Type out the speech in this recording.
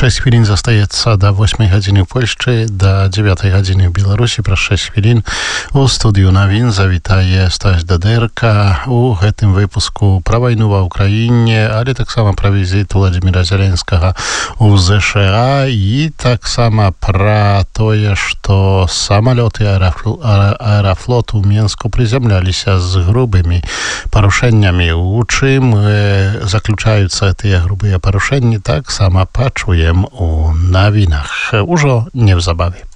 6 хвілін застаецца да 8 гадзіны ў Польшчы, да 9 гадзіны ў Беларусі. Праз 6 хвілін у студыю навін завітае Стась Дадэрка у гэтым выпуску пра вайну ва Ўкраіне, але таксама пра візіт Владзіміра Зеленскага ў ЗША і таксама пра тое, што самалёты аэрафлоту ў Менску прызямляліся з грубымі парушэннямі. У чым заключаюцца тыя грубыя парушэнні, таксама пачуем у навінах. Ужо неўзабаве.